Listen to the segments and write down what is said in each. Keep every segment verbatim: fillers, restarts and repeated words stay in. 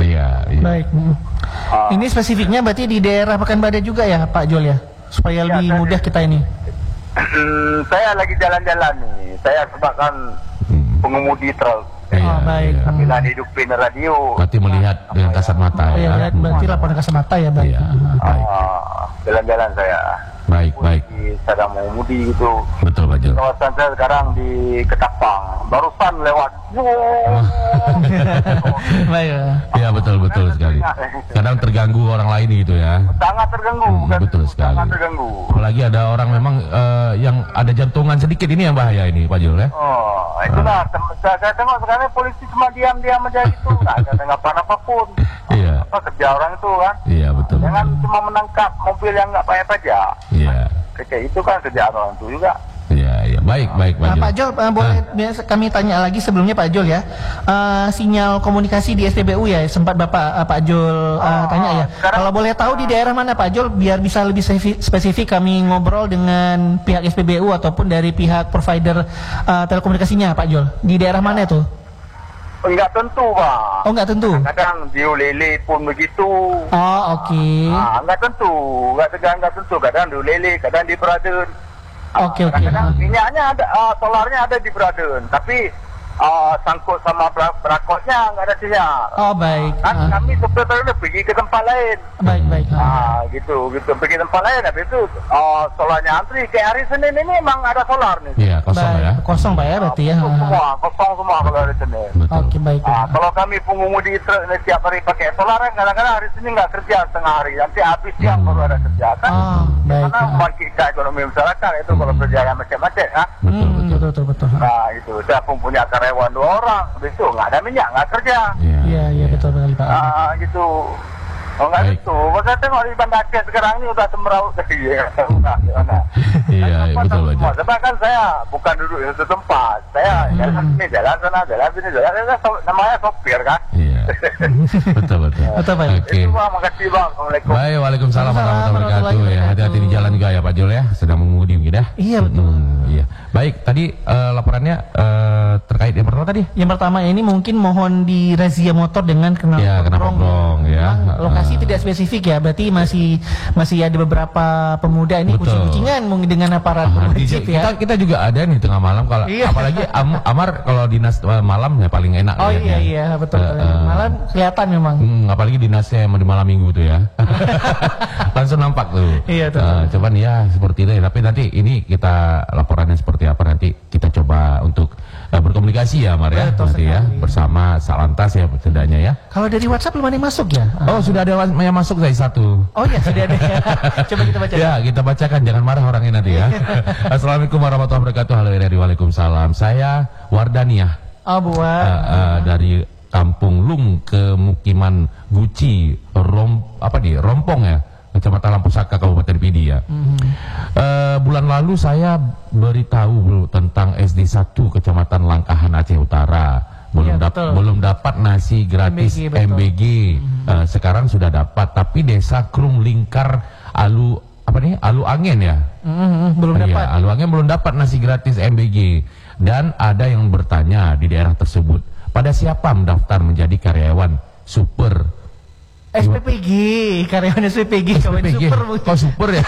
Iya, iya. Baik. Hmm. Ah. Ini spesifiknya berarti di daerah Pekanbaru juga ya Pak Jol ya? Supaya Ya, lebih saya- mudah kita ini. Hmm, saya lagi jalan-jalan nih. Saya sebabkan Hmm. pengemudi truk. Iya, Oh, baik. iya. Bila hidupin radio. Berarti melihat dengan kasat mata Oh, ya. ya, berarti laporan kasat mata ya, Bang. Iya, baik. Ah, jalan-jalan saya. Baik, baik. Di sedang mengemudi gitu. Betul Pak Jul. Kawasan saya sekarang di Ketapang. Barusan lewat. Wow. Baik. Ya. Iya, betul betul sekali. Kadang terganggu orang lain gitu ya. Sangat terganggu, Hmm, bukan? betul sekali. Sangat terganggu. Apalagi ada orang memang eh, yang ada jantungan sedikit, ini yang bahaya ini Pak Jul ya. Oh, itulah. Tem- Saya, saya tengok sekarang polisi cuma diam-diam aja gitu. Nggak ada tanggapan apapun. Iya. Apa kerja orang itu kan? Iya, betul. Jangan betul. cuma menangkap mobil yang nggak payah pajak. Iya. Kerja itu kan kerjaan orang itu juga. Iya, iya. Baik, baik Pak Nah, Jul. Pak Jol, uh, boleh biasa kami tanya lagi sebelumnya Pak Jol ya. Uh, sinyal komunikasi di S P B U ya, sempat Bapak uh, Pak Jol uh, Oh, tanya ya. sekarang- Kalau boleh tahu di daerah mana Pak Jol, biar bisa lebih sefi- spesifik kami ngobrol dengan pihak S P B U ataupun dari pihak provider uh, telekomunikasinya Pak Jol. Di daerah mana itu? Enggak tentu, Pak. Oh, nggak tentu. Kadang di Ulele pun begitu. Oh, oke. Ah, enggak tentu. Enggak tegang, enggak tentu. Kadang di Ulele, kadang di Braden. Oke, oke. Kadang-kadang minyaknya ada, ah, solarnya ada di Braden. Tapi ah, sangkut sama bra- brakotnya enggak ada sinyal. Oh, baik. Kan Ah, kami sebenarnya pergi ke tempat lain. baik, baik. Ah. Ah, gitu, gitu. Pergi tempat lain, habis itu ah, solarnya antri. Kayak hari Senin ini memang ada solar nih. Iya, kosong Baik. ya. Kosong Pak ya berarti ya. Kosong semua, kosong semua kalau hari Senin. Betul. Oke, baik. Ah, kalau kami pengemudi truk ini tiap hari pakai solar, kan kadang-kadang hari Senin nggak kerja setengah hari, nanti habis siang Hmm. baru ada kerja kan? Ah, baik. Karena Ah. membangkitkan ekonomi masyarakat itu kalau perjalanan macam-macam, ha? Betul, Hmm, betul. betul, betul, betul. Nah itu, saya pun punya karyawan dua orang, besok nggak ada minyak, nggak kerja. Iya. Iya, iya betul betul Pak. Ah gitu. Oh nggak Baik. gitu. Saya tengok di Banda Aceh sekarang ini udah semeraut iya. Nah, gimana? Iya, iya, Tempat betul semua. Pak Jul. Sebab kan saya bukan duduk di satu tempat. Saya jalan sini, jalan sana, jalan sini, jalan sana. So- Namanya sopir kan? Iya. Betul, betul. Betul, Pak. Oke. Itu Bang, makasih Bang. Assalamualaikum. Baik, waalaikumsalam warahmatullahi wabarakatuh. warahmatullahi Ya, hati-hati di jalan juga ya Pak Jul ya, sedang mengemudi mungkin ya. Iya, betul. Hmm, iya. Baik, tadi eh, laporannya eh, terkait yang pertama tadi. Yang pertama ini mungkin mohon di razia motor dengan kenal Ya, kenal potbrong, ya. Memang lokasi Uh. tidak spesifik ya, berarti masih masih ada beberapa pemuda ini Betul. kucing-kucingan mungkin dengan aparat Ah, di- wajib kita, ya. kita juga ada nih tengah malam kalau Iya. apalagi Am- Amar kalau dinas eh, malam ya paling enak. Oh lihatnya. iya iya betul. Eh, eh, Malah kelihatan memang. Hmm, apalagi dinasnya yang di malam minggu tuh ya. Langsung nampak tuh. Iya, tuh. Eh, cuman ya seperti itu ya. Tapi nanti ini kita laporannya seperti apa nanti kita coba untuk eh, berkomunikasi ya Mar ya. Betul Nanti ya sekali. bersama Salantas ya setidaknya ya. Kalau dari WhatsApp belum ada yang masuk ya? Oh sudah ada was- yang masuk dari satu. Oh iya sudah ada. Coba kita baca. Ya kita bacakan, jangan marah orangnya nanti ya. Assalamualaikum warahmatullahi wabarakatuh. Halo dari Waalaikumsalam. Saya Wardaniah Oh buat. eh, eh, dari Kampung Lung ke Mukiman Guci Rom apa nih Rompong ya, Kecamatan Lampu-Saka Kabupaten Pidi ya. Mhm. Eh, bulan lalu saya beritahu bro, tentang S D satu Kecamatan Langkahan Aceh Utara belum Iya, dap- betul. belum dapat nasi gratis M B G, betul. M B G. Eh, sekarang sudah dapat, tapi Desa Krung Lingkar Alu apa nih Alu Angin ya. Mhm, belum Iya, dapat. Alu Angin belum dapat nasi gratis M B G. Dan ada yang bertanya di daerah tersebut, pada siapa mendaftar menjadi karyawan super S P P G, karyawan S P P G, kawan S P P G? super mungkin. Oh super ya.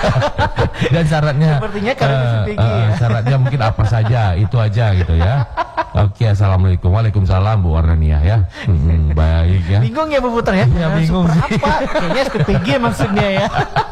Dan syaratnya Sepertinya karyawan eh, S P P G eh, ya. syaratnya mungkin apa saja, itu aja gitu ya. Oke, assalamualaikum, waalaikumsalam Bu Warnaniah ya. Hmm, baik ya. Bingung ya Bu Putra ya? Iya, Nah, bingung super sih. apa? Kayaknya S P P G maksudnya ya.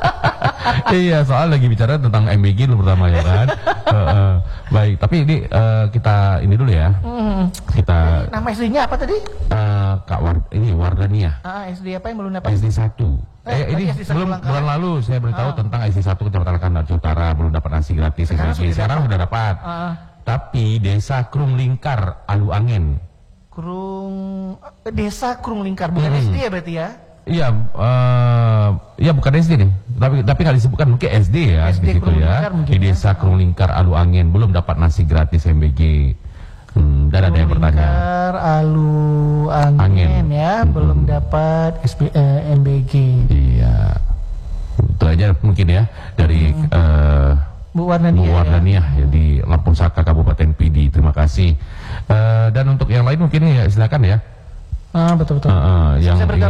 Iya, soal lagi bicara tentang M B G dulu pertama ya kan. Eh, eh, baik, tapi ini eh, kita ini dulu ya. Hmm. Kita Nama S D-nya apa tadi? eh, Kak War, ini Wardaniah. Ah, S D apa yang belum dapat? S D satu. Eh, Eh, ini tadi S D satu belum Langkahan. bulan lalu saya beritahu Ah. tentang S D satu Kecamatan Langkahan Aceh Utara belum dapat nasi gratis. Sekarang S D. sudah Sekarang dapat. sudah dapat. Ah, Tapi Desa Krung Lingkar Alu Angin. Krung eh, Desa Krung Lingkar bukan Hmm. S D ya berarti ya? Iya, eh ya bukan S D nih. Tapi tapi nggak disebutkan mungkin S D ya S D di situ Krung ya. Lingkar mungkin Di ya. Desa Krung Lingkar Alu Angin belum dapat nasi gratis M B G. Hmm, dan ada yang Krung bertanya. Lingkar, Alu Angin, Angin. ya, Hmm. belum dapat S P, eh, M B G. Iya. Itu aja mungkin ya dari eh, Bu Warnania. Bu ya? Wardaniah ya, di Lampung Saka Kabupaten Pidi. Terima kasih. Eh, dan untuk yang lain mungkin ya silakan ya. Ah, betul betul. Eh, eh, yang Saya bergabung